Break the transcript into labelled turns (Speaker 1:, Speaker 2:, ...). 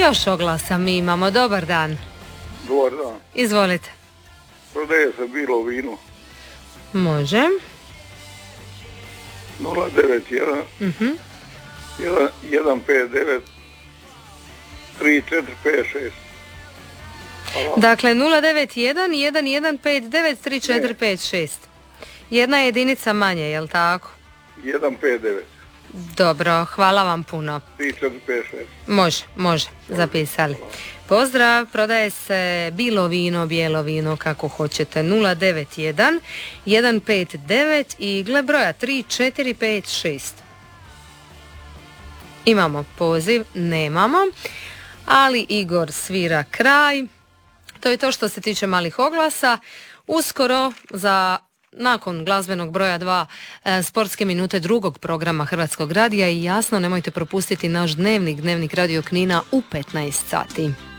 Speaker 1: Još oglasa mi imamo, dobar dan.
Speaker 2: Dobar dan.
Speaker 1: Izvolite.
Speaker 2: Prodaje se bilo vino.
Speaker 1: Može.
Speaker 2: 091 159 3456.
Speaker 1: Dakle, 091 1159 3456. Jedna jedinica manje, jel tako?
Speaker 2: 159.
Speaker 1: Dobro, hvala vam puno.
Speaker 2: 3456.
Speaker 1: Može, zapisali. Pozdrav, prodaje se bilo vino, bijelo vino, kako hoćete. 091 159 i gle broja 3456. Imamo poziv, nemamo, ali Igor svira kraj. To je to što se tiče malih oglasa. Uskoro nakon glazbenog broja 2 sportske minute drugog programa Hrvatskog radija i jasno nemojte propustiti naš dnevnik Radio Knina u 15 sati.